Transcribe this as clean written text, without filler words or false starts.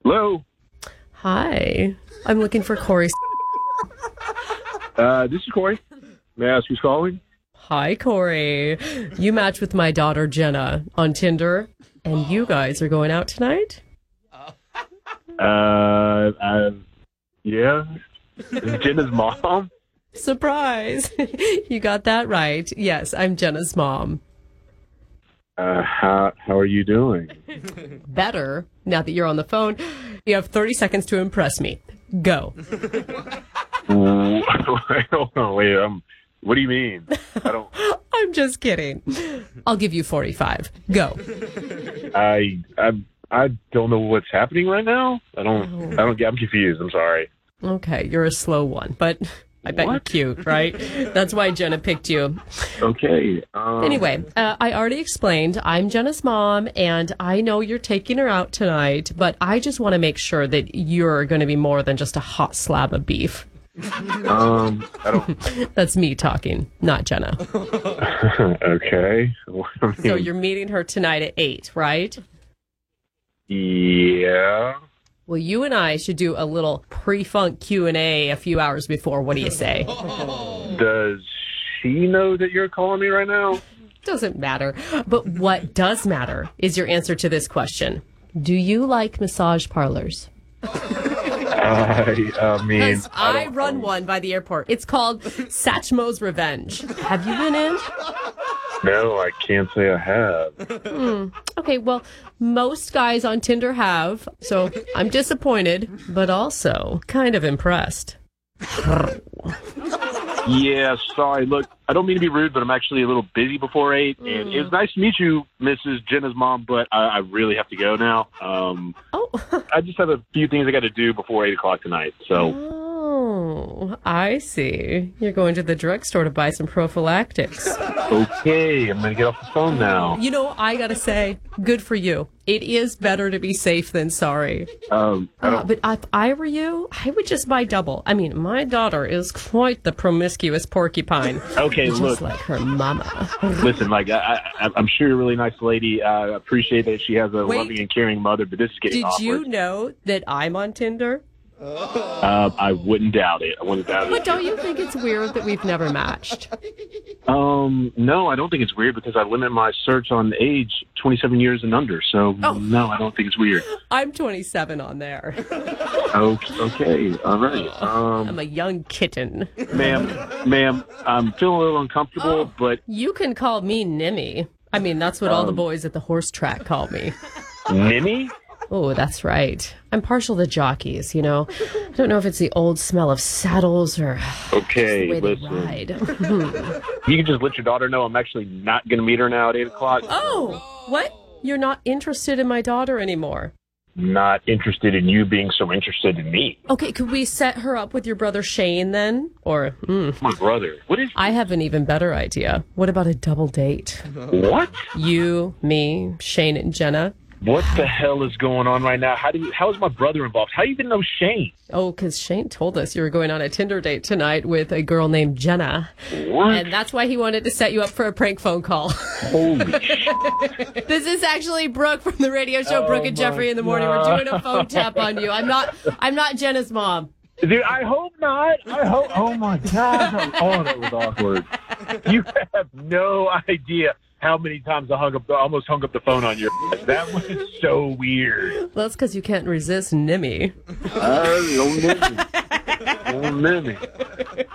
Hello. Hi. I'm looking for Corey. This is Corey. May I ask who's calling? Hi, Corey. You match with my daughter, Jenna, on Tinder, and you guys are going out tonight? Yeah. This is Jenna's mom? Surprise. You got that right. Yes, I'm Jenna's mom. How are you doing? Better, now that you're on the phone. You have 30 seconds to impress me. Go. Hold on, wait. What do you mean? I'm just kidding. I'll give you 45. Go. I don't know what's happening right now. I'm confused. I'm sorry. Okay, you're a slow one, but I bet you're cute, right? That's why Jenna picked you. Okay. Anyway, I already explained I'm Jenna's mom, and I know you're taking her out tonight, but I just want to make sure that you're going to be more than just a hot slab of beef. I don't. That's me talking, not Jenna. Okay. So you're meeting her tonight at 8, right? Yeah. Well, you and I should do a little pre-funk Q&A a few hours before. What do you say? Does she know that you're calling me right now? Doesn't matter. But what does matter is your answer to this question. Do you like massage parlors? I mean, I run one by the airport. It's called Satchmo's Revenge. Have you been in? No, I can't say I have. Okay, well, most guys on Tinder have, so I'm disappointed, but also kind of impressed. Yeah, sorry. Look, I don't mean to be rude, but I'm actually a little busy before 8. And it was nice to meet you, Mrs. Jenna's mom, but I really have to go now. I just have a few things I got to do before 8 o'clock tonight. So. Oh, I see. You're going to the drugstore to buy some prophylactics. Okay, I'm going to get off the phone now. You know, I got to say, good for you. It is better to be safe than sorry. But if I were you, I would just buy double. I mean, my daughter is quite the promiscuous porcupine. Okay, just look. like her mama. Listen, like, I'm sure you're a really nice lady. I appreciate that she has a loving and caring mother, but this is getting awkward. Did you know that I'm on Tinder? I wouldn't doubt it. But don't you think it's weird that we've never matched? No, I don't think it's weird because I limit my search on age 27 years and under. So, no, I don't think it's weird. I'm 27 on there. Okay, all right. I'm a young kitten. Ma'am, I'm feeling a little uncomfortable, but... You can call me Nimmy. I mean, that's what all the boys at the horse track call me. Nimmy? Oh, that's right. I'm partial to jockeys, you know. I don't know if it's the old smell of saddles or okay, the way listen. they ride. You can just let your daughter know I'm actually not going to meet her now at 8 o'clock. Oh, what? You're not interested in my daughter anymore? Not interested in you being so interested in me. Okay, could we set her up with your brother Shane then? Or, My brother. What is... I have an even better idea. What about a double date? What? You, me, Shane, and Jenna. What the hell is going on right now? How is my brother involved? How do you even know Shane? Oh, because Shane told us you were going on a Tinder date tonight with a girl named Jenna. What? And that's why he wanted to set you up for a prank phone call. Holy shit. This is actually Brooke from the radio show Brooke and Jeffrey in the Morning. God. We're doing a phone tap on you. I'm not Jenna's mom. Dude, I hope not. Oh my God. Oh, that was awkward. You have no idea how many times I almost hung up the phone on your ass. That was so weird. Well, that's because you can't resist Nimmy. Oh, Nimmy.